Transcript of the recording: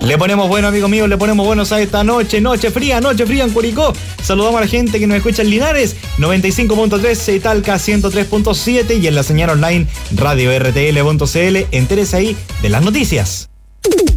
Le ponemos bueno, amigos míos, le ponemos buenos a esta noche fría en Curicó. Saludamos a la gente que nos escucha en Linares, 95.3, Talca 103.7 y en la señal online radio rtl.cl. Entérese ahí de las noticias.